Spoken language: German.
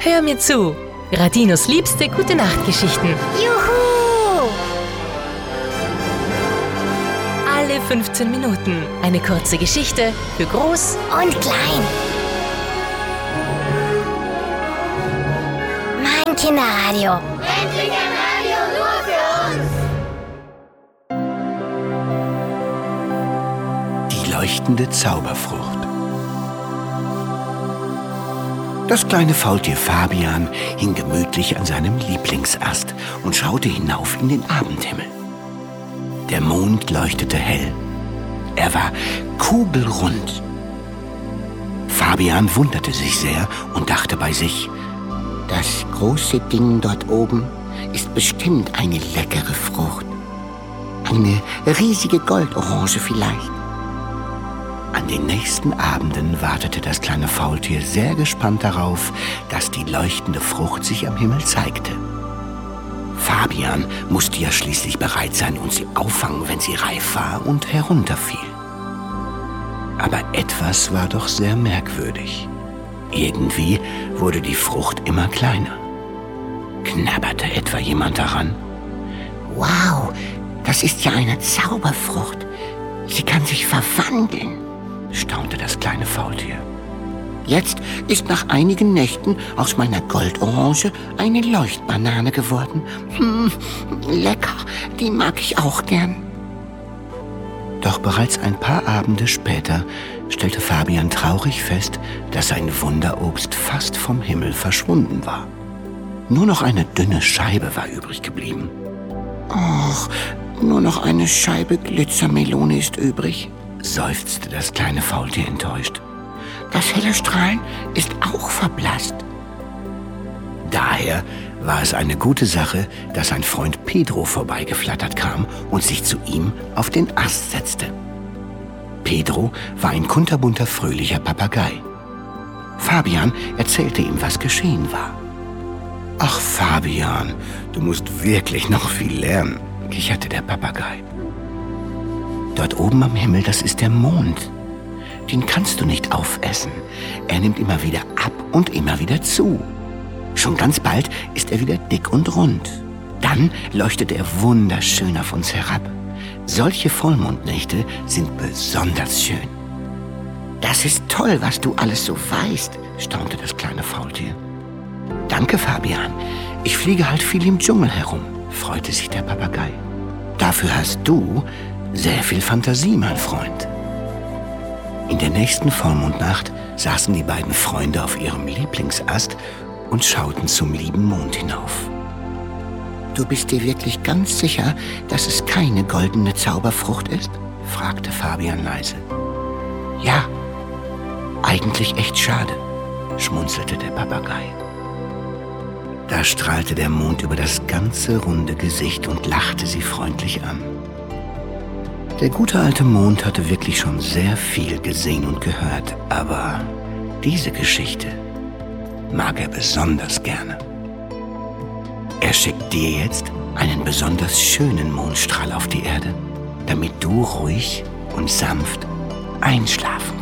Hör mir zu. Radinos liebste Gute-Nacht-Geschichten. Juhu! Alle 15 Minuten eine kurze Geschichte für Groß Und klein. Mein Kinderradio. Endlich ein Radio nur für uns. Die leuchtende Zauberfrucht. Das kleine Faultier Fabian hing gemütlich an seinem Lieblingsast und schaute hinauf in den Abendhimmel. Der Mond leuchtete hell. Er war kugelrund. Fabian wunderte sich sehr und dachte bei sich: Das große Ding dort oben ist bestimmt eine leckere Frucht. Eine riesige Goldorange vielleicht. An den nächsten Abenden wartete das kleine Faultier sehr gespannt darauf, dass die leuchtende Frucht sich am Himmel zeigte. Fabian musste ja schließlich bereit sein und sie auffangen, wenn sie reif war und herunterfiel. Aber etwas war doch sehr merkwürdig. Irgendwie wurde die Frucht immer kleiner. Knabberte etwa jemand daran? Wow, das ist ja eine Zauberfrucht. Sie kann sich verwandeln, staunte das kleine Faultier. Jetzt ist nach einigen Nächten aus meiner Goldorange eine Leuchtbanane geworden. Lecker, die mag ich auch gern. Doch bereits ein paar Abende später stellte Fabian traurig fest, dass sein Wunderobst fast vom Himmel verschwunden war. Nur noch eine dünne Scheibe war übrig geblieben. Och, nur noch eine Scheibe Glitzermelone ist übrig, seufzte das kleine Faultier enttäuscht. Das helle Strahlen ist auch verblasst. Daher war es eine gute Sache, dass sein Freund Pedro vorbeigeflattert kam und sich zu ihm auf den Ast setzte. Pedro war ein kunterbunter, fröhlicher Papagei. Fabian erzählte ihm, was geschehen war. Ach, Fabian, du musst wirklich noch viel lernen, kicherte der Papagei. Dort oben am Himmel, das ist der Mond. Den kannst du nicht aufessen. Er nimmt immer wieder ab und immer wieder zu. Schon ganz bald ist er wieder dick und rund. Dann leuchtet er wunderschön auf uns herab. Solche Vollmondnächte sind besonders schön. Das ist toll, was du alles so weißt, staunte das kleine Faultier. Danke, Fabian. Ich fliege halt viel im Dschungel herum, freute sich der Papagei. Dafür hast du sehr viel Fantasie, mein Freund. In der nächsten Vollmondnacht saßen die beiden Freunde auf ihrem Lieblingsast und schauten zum lieben Mond hinauf. Du bist dir wirklich ganz sicher, dass es keine goldene Zauberfrucht ist? Fragte Fabian leise. Ja, eigentlich echt schade, schmunzelte der Papagei. Da strahlte der Mond über das ganze runde Gesicht und lachte sie freundlich an. Der gute alte Mond hatte wirklich schon sehr viel gesehen und gehört, aber diese Geschichte mag er besonders gerne. Er schickt dir jetzt einen besonders schönen Mondstrahl auf die Erde, damit du ruhig und sanft einschlafen